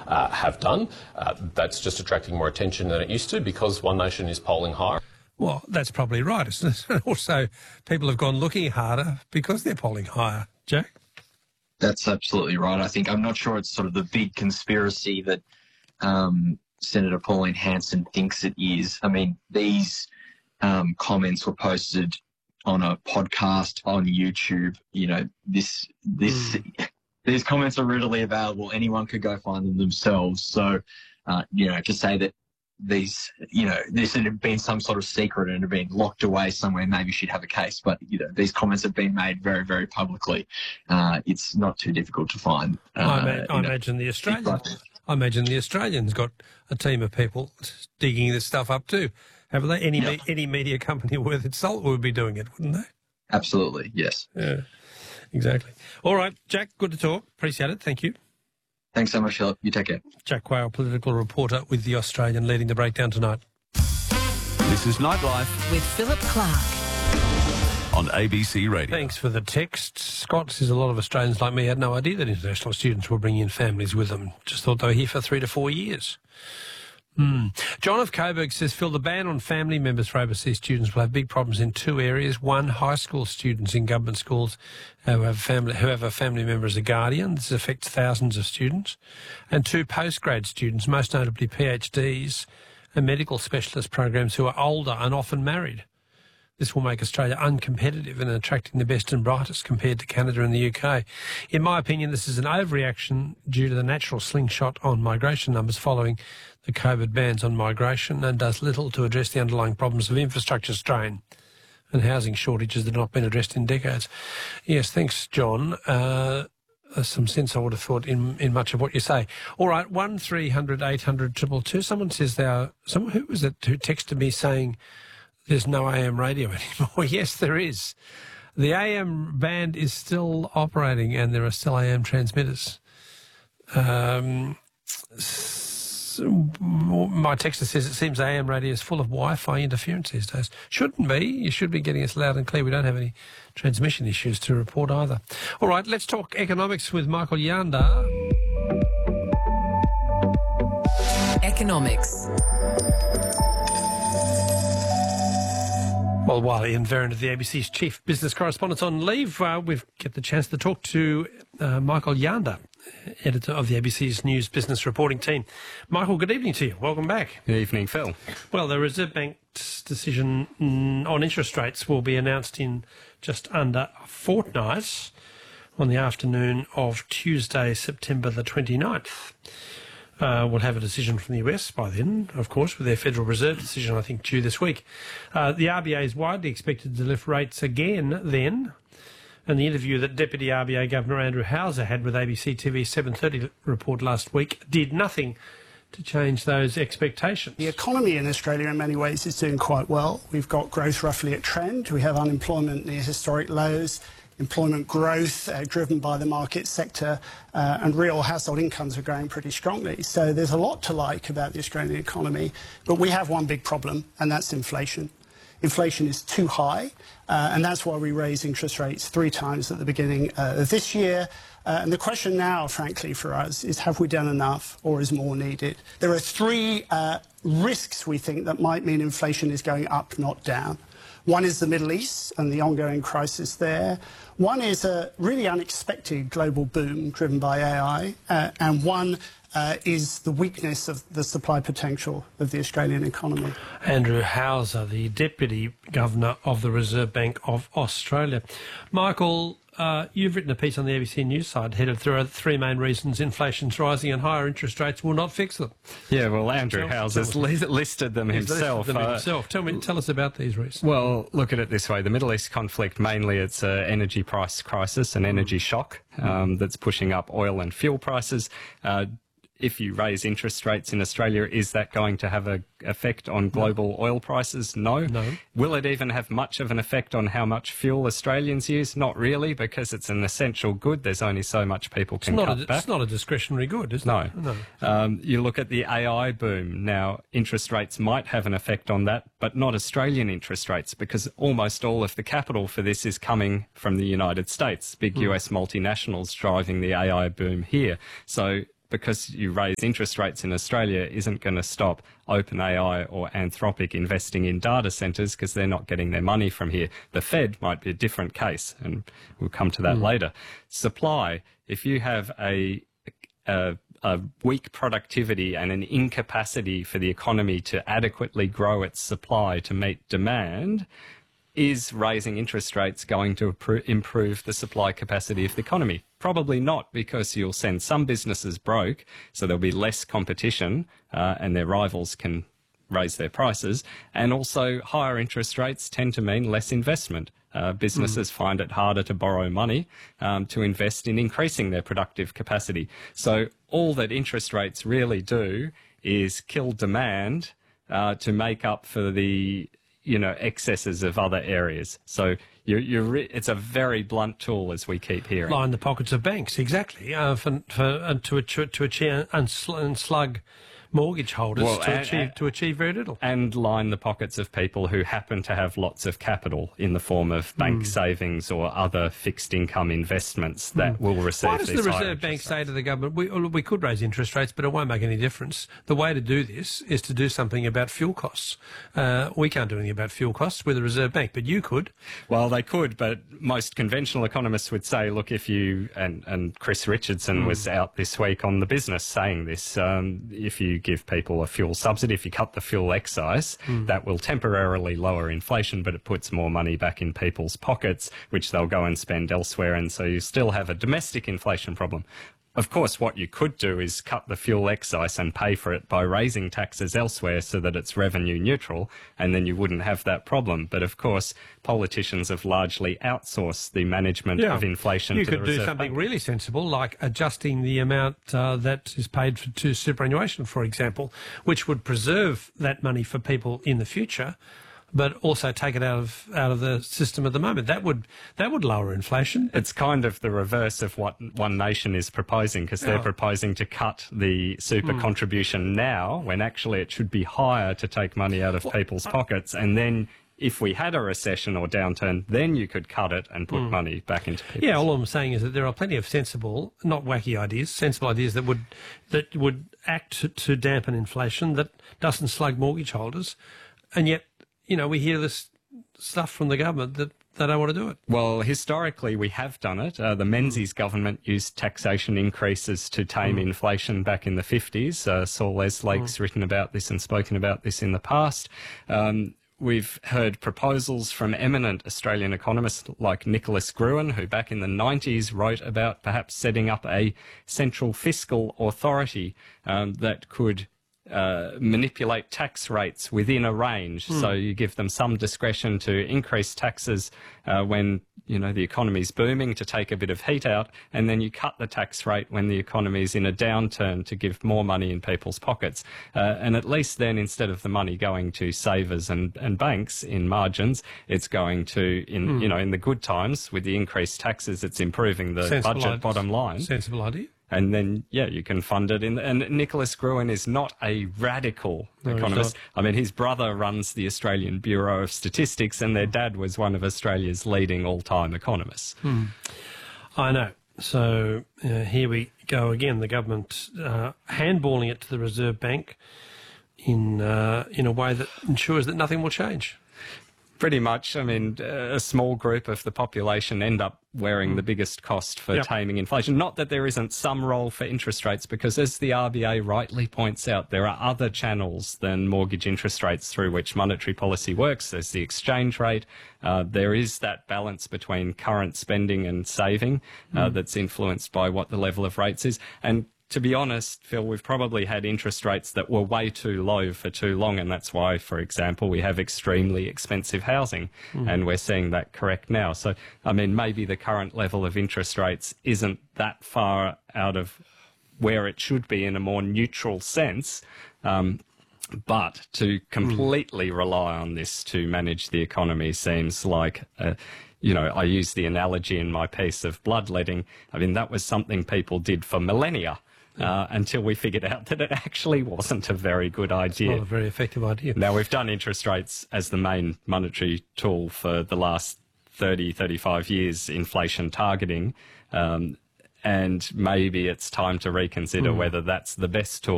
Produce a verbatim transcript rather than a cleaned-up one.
uh, have done. Uh, that's just attracting more attention than it used to because One Nation is polling higher. Well, that's probably right, isn't it? Also, people have gone looking harder because they're polling higher. Jack? That's absolutely right. I think I'm not sure it's sort of the big conspiracy that um, Senator Pauline Hanson thinks it is. I mean, these um, comments were posted on a podcast on YouTube. You know, this this mm. these comments are readily available. Anyone could go find them themselves. So, uh, you know, to say that these, you know, this had been some sort of secret and had been locked away somewhere, maybe she'd have a case. But, you know, these comments have been made very, very publicly. Uh, it's not too difficult to find. Uh, I, ma- I imagine the Australians. I imagine the Australians got a team of people digging this stuff up too. Haven't they? Any yep. me- any media company worth its salt would be doing it, wouldn't they? Absolutely, yes. Yeah, exactly. All right, Jack, good to talk. Appreciate it. Thank you. Thanks so much, Philip. You take care. Jack Quayle, political reporter with The Australian, leading the breakdown tonight. This is Nightlife with Philip Clark on A B C Radio. Thanks for the text. Scott says a lot of Australians like me had no idea that international students were bringing in families with them. Just thought they were here for three to four years. Mm. John of Coburg says, Phil, the ban on family members for overseas students will have big problems in two areas. One, high school students in government schools who have, family, who have a family member as a guardian. This affects thousands of students. And two, postgrad students, most notably PhDs and medical specialist programs who are older and often married. This will make Australia uncompetitive in attracting the best and brightest compared to Canada and the U K. In my opinion, this is an overreaction due to the natural slingshot on migration numbers following the COVID bans on migration and does little to address the underlying problems of infrastructure strain and housing shortages that have not been addressed in decades. Yes, thanks, John. Uh, there's some sense, I would have thought, in, in much of what you say. All right, one three hundred eight hundred two two two. Someone says they are, someone who was it who texted me saying there's no A M radio anymore. Yes, there is. The A M band is still operating and there are still A M transmitters. Um, so my texter says it seems A M radio is full of Wi-Fi interference these days. Shouldn't be. You should be getting us loud and clear. We don't have any transmission issues to report either. All right, let's talk economics with Michael Yanda. Economics. Well, while Ian Vernon of the A B C's chief business correspondent on leave, uh, we've get the chance to talk to uh, Michael Yanda, editor of the A B C's news business reporting team. Michael, good evening to you. Welcome back. Good evening, Phil. Well, the Reserve Bank's decision on interest rates will be announced in just under a fortnight on the afternoon of Tuesday, September the twenty-ninth. Uh, we'll have a decision from the U S by then, of course, with their Federal Reserve decision, I think, due this week. Uh, the R B A is widely expected to lift rates again then. And the interview that Deputy R B A Governor Andrew Hauser had with A B C T V's seven thirty report last week did nothing to change those expectations. The economy in Australia in many ways is doing quite well. We've got growth roughly at trend. We have unemployment near historic lows. Employment growth uh, driven by the market sector uh, and real household incomes are growing pretty strongly. So there's a lot to like about the Australian economy, but we have one big problem, and that's inflation. Inflation is too high, uh, and that's why we raised interest rates three times at the beginning uh, of this year. Uh, and the question now, frankly, for us is have we done enough or is more needed? There are three uh, risks, we think, that might mean inflation is going up, not down. One is the Middle East and the ongoing crisis there. One is a really unexpected global boom driven by A I. Uh, and one uh, is the weakness of the supply potential of the Australian economy. Andrew Hauser, the Deputy Governor of the Reserve Bank of Australia. Michael, uh, you've written a piece on the A B C News site headed through three main reasons inflation's rising and higher interest rates will not fix them. Yeah, well, Andrew Tell- Hauser's tell li- us- listed them He's listed himself. them Uh, himself. Tell me, tell us about these reasons. Well, look at it this way. The Middle East conflict, mainly it's an energy price crisis, an energy shock um, that's pushing up oil and fuel prices. Uh, if you raise interest rates in Australia, is that going to have an effect on global oil prices? No. No. Will it even have much of an effect on how much fuel Australians use? Not really, because it's an essential good. There's only so much people It's can not, cut a, back. it's not a discretionary good, is No. it? No. Um, you look at the A I boom. Now, interest rates might have an effect on that, but not Australian interest rates, because almost all of the capital for this is coming from the United States. Big U S multinationals driving the A I boom here. So because you raise interest rates in Australia isn't going to stop OpenAI or Anthropic investing in data centres because they're not getting their money from here. The Fed might be a different case, and we'll come to that mm. later. Supply, if you have a, a, a weak productivity and an incapacity for the economy to adequately grow its supply to meet demand, is raising interest rates going to improve the supply capacity of the economy? Probably not, because you'll send some businesses broke, so there'll be less competition uh, and their rivals can raise their prices. And also higher interest rates tend to mean less investment. Uh, businesses mm. find it harder to borrow money um, to invest in increasing their productive capacity. So all that interest rates really do is kill demand uh, to make up for the you know, excesses of other areas. So you're, you're re- it's a very blunt tool, as we keep hearing. Line the pockets of banks, exactly, uh, for, for, uh, to, achieve, to achieve unslug mortgage holders well, to, and, achieve, and, to achieve very little. And line the pockets of people who happen to have lots of capital in the form of bank mm. savings or other fixed income investments that mm. will receive Why does these the higher Reserve Bank rates? say to the government, we, we could raise interest rates, but it won't make any difference? The way to do this is to do something about fuel costs. Uh, we can't do anything about fuel costs. We're the Reserve Bank, but you could. Well, they could, but most conventional economists would say, look, if you, and, and Chris Richardson mm. was out this week on The Business saying this, um, if you give people a fuel subsidy, if you cut the fuel excise, mm. that will temporarily lower inflation, but it puts more money back in people's pockets, which they'll go and spend elsewhere. And so you still have a domestic inflation problem. Of course, what you could do is cut the fuel excise and pay for it by raising taxes elsewhere so that it's revenue neutral, and then you wouldn't have that problem. But of course, politicians have largely outsourced the management yeah. of inflation you to the could do Reserve something Bank. really sensible, like adjusting the amount uh, that is paid for, to superannuation, for example, which would preserve that money for people in the future, but also take it out of out of the system at the moment. That would that would lower inflation. It's kind of the reverse of what One Nation is proposing, because they're Yeah. proposing to cut the super Mm. contribution now, when actually it should be higher to take money out of Well, people's pockets. And then if we had a recession or downturn, then you could cut it and put Mm. money back into people's Yeah, all I'm saying is that there are plenty of sensible, not wacky ideas, sensible ideas that would that would act to, to dampen inflation, that doesn't slug mortgage holders, and yet, you know, we hear this stuff from the government that they don't want to do it. Well, historically, we have done it. Uh, the Menzies government used taxation increases to tame mm. inflation back in the fifties. Uh, Saul Eslake's mm. written about this and spoken about this in the past. Um, We've heard proposals from eminent Australian economists like Nicholas Gruen, who back in the nineties wrote about perhaps setting up a central fiscal authority um, that could Uh, manipulate tax rates within a range. Mm. So you give them some discretion to increase taxes uh, when, you know, the economy's booming to take a bit of heat out, and then you cut the tax rate when the economy's in a downturn to give more money in people's pockets. Uh, and at least then, instead of the money going to savers and, and banks in margins, it's going to, in mm. you know, in the good times with the increased taxes, it's improving the Sensible budget ideas. bottom line. Sensible idea. And then, yeah, you can fund it in. And Nicholas Gruen is not a radical No, he's economist. not. I mean, his brother runs the Australian Bureau of Statistics, and their dad was one of Australia's leading all-time economists. Hmm. I know. So uh, here we go again. The government uh, handballing it to the Reserve Bank in uh, in a way that ensures that nothing will change. Pretty much. I mean, a small group of the population end up wearing the biggest cost for Yep. taming inflation. Not that there isn't some role for interest rates, because as the R B A rightly points out, there are other channels than mortgage interest rates through which monetary policy works. There's the exchange rate. Uh, there is that balance between current spending and saving uh, Mm. that's influenced by what the level of rates is. And to be honest, Phil, we've probably had interest rates that were way too low for too long, and that's why, for example, we have extremely expensive housing, mm. and we're seeing that correct now. So, I mean, maybe the current level of interest rates isn't that far out of where it should be in a more neutral sense, um, but to completely mm. rely on this to manage the economy seems like... Uh, You know, I use the analogy in my piece of bloodletting. I mean, that was something people did for millennia uh, until we figured out that it actually wasn't a very good idea. It's not a very effective idea. Now, we've done interest rates as the main monetary tool for the last thirty, thirty-five years, inflation targeting. Um, and maybe it's time to reconsider Mm. whether that's the best tool